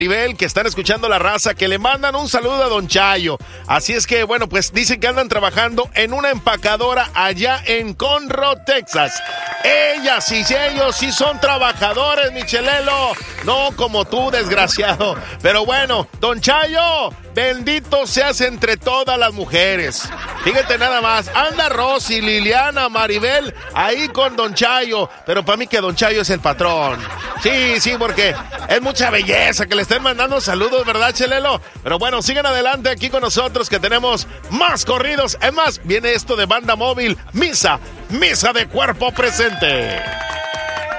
Maribel, que están escuchando La Raza, que le mandan un saludo a Don Chayo. Así es que, bueno, pues dicen que andan trabajando en una empacadora allá en Conroe, Texas. Ellas y ellos sí son trabajadores, Michelelo. No como tú, desgraciado. Pero bueno, Don Chayo, bendito seas entre todas las mujeres. Fíjate nada más, anda Rosy, Liliana, Maribel, ahí con Don Chayo. Pero para mí que Don Chayo es el patrón. Sí, porque es mucha belleza que le estén mandando saludos, ¿verdad, Chelelo? Pero bueno, sigan adelante aquí con nosotros que tenemos más corridos. Es más, viene esto de Banda Móvil, Misa de Cuerpo Presente.